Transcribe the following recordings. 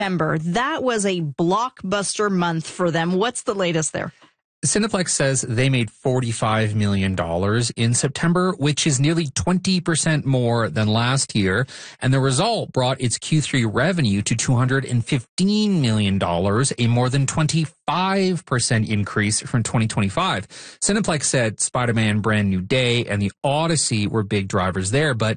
September. That was a blockbuster month for them. What's the latest there? Cineplex says they made $45 million in September, which is nearly 20% more than last year. And the result brought its Q3 revenue to $215 million, a more than 25% increase from 2025. Cineplex said Spider-Man Brand New Day and The Odyssey were big drivers there. But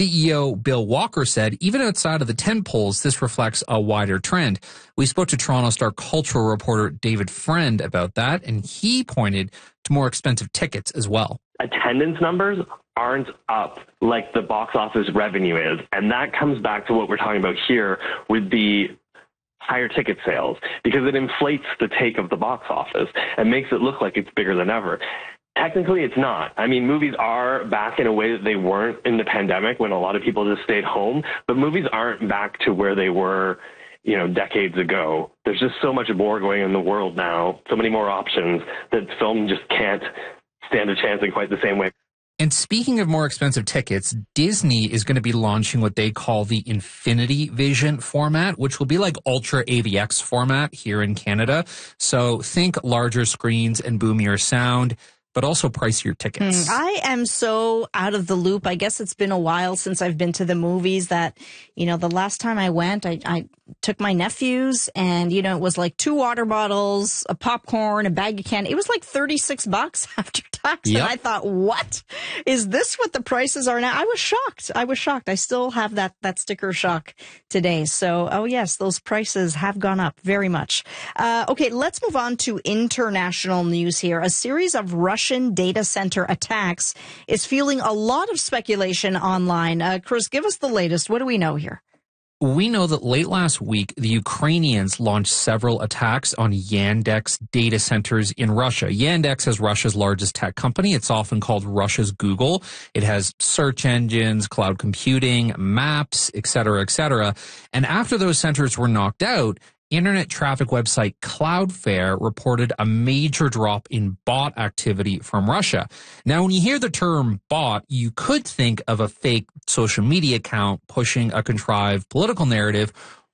CEO Bill Walker said even outside of the tentpoles, this reflects a wider trend. We spoke to Toronto Star cultural reporter David Friend about that, and he pointed to more expensive tickets as well. Attendance numbers aren't up like the box office revenue is, and that comes back to what we're talking about here with the higher ticket sales, because it inflates the take of the box office and makes it look like it's bigger than ever. Technically, it's not. I mean, movies are back in a way that they weren't in the pandemic when a lot of people just stayed home, but movies aren't back to where they were, decades ago. There's just so much more going on in the world now, so many more options that film just can't stand a chance in quite the same way. And speaking of more expensive tickets, Disney is going to be launching what they call the Infinity Vision format, which will be like Ultra AVX format here in Canada. So think larger screens and boomier sound, but also pricier tickets. I am so out of the loop. I guess it's been a while since I've been to the movies that, the last time I went, I took my nephews and, it was like 2 water bottles, a popcorn, a bag of candy. It was like $36 after tax. Yep. And I thought, what? Is this what the prices are now? I was shocked. I still have that sticker shock today. So, oh yes, those prices have gone up very much. Okay, let's move on to international news here. A series of Russian data center attacks is fueling a lot of speculation online. Chris, give us the latest. What do we know here? We know that late last week, the Ukrainians launched several attacks on Yandex data centers in Russia. Yandex is Russia's largest tech company. It's often called Russia's Google. It has search engines, cloud computing, maps, et cetera, et cetera. And after those centers were knocked out, internet traffic website Cloudflare reported a major drop in bot activity from Russia. Now, when you hear the term bot, you could think of a fake social media account pushing a contrived political narrative,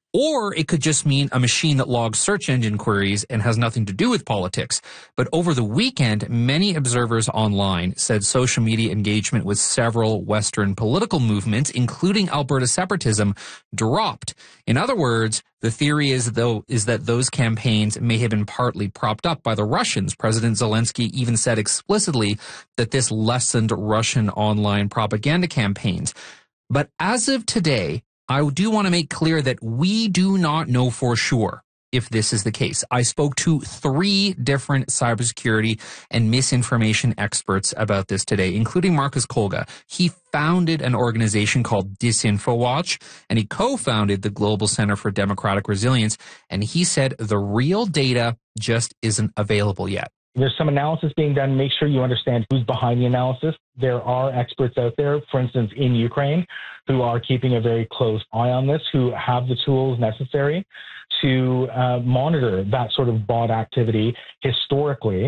or it could just mean a machine that logs search engine queries and has nothing to do with politics. But over the weekend, many observers online said social media engagement with several Western political movements, including Alberta separatism, dropped. In other words, the theory is that those campaigns may have been partly propped up by the Russians. President Zelensky even said explicitly that this lessened Russian online propaganda campaigns. But as of today, I do want to make clear that we do not know for sure if this is the case. I spoke to 3 different cybersecurity and misinformation experts about this today, including Marcus Kolga. He founded an organization called DisinfoWatch, and he co-founded the Global Center for Democratic Resilience, and he said the real data just isn't available yet. There's some analysis being done. Make sure you understand who's behind the analysis. There are experts out there, for instance, in Ukraine, who are keeping a very close eye on this, who have the tools necessary to monitor that sort of bot activity historically.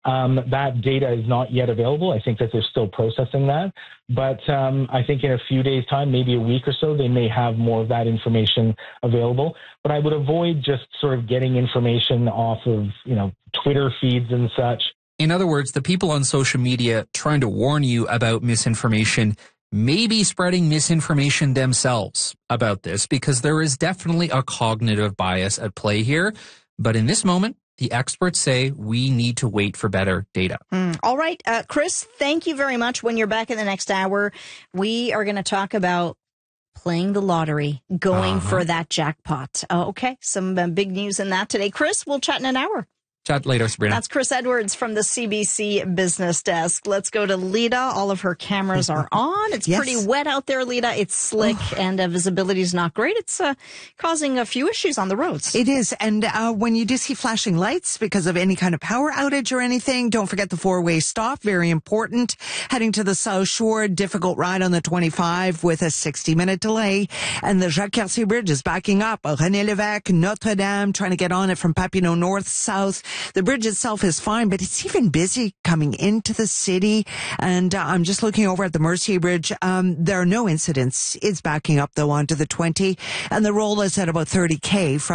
That data is not yet available. I think that they're still processing that. But I think in a few days' time, maybe a week or so, they may have more of that information available. But I would avoid just sort of getting information off of, Twitter feeds and such. In other words, the people on social media trying to warn you about misinformation may be spreading misinformation themselves about this, because there is definitely a cognitive bias at play here. But in this moment, the experts say we need to wait for better data. All right. Chris, thank you very much. When you're back in the next hour, we are going to talk about playing the lottery, going for that jackpot. Okay. Some big news in that today. Chris, we'll chat in an hour. Chat later, Sabrina. That's Chris Edwards from the CBC Business Desk. Let's go to Lita. All of her cameras are on. It's pretty wet out there, Lita. It's slick and visibility is not great. It's causing a few issues on the roads. It is. And when you do see flashing lights because of any kind of power outage or anything, don't forget the 4-way stop. Very important. Heading to the South Shore, difficult ride on the 25 with a 60-minute delay. And the Jacques-Cartier Bridge is backing up. René Lévesque, Notre Dame, trying to get on it from Papineau North, South. The bridge itself is fine, but it's even busy coming into the city. And I'm just looking over at the Mercier Bridge. There are no incidents. It's backing up, though, onto the 20. And the roll is at about 30K from